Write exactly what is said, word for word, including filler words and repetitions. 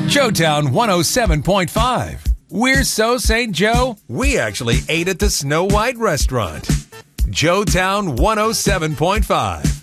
Joetown one oh seven point five. We're so Saint Joe, we actually ate at the Snow White restaurant. Joetown one oh seven point five.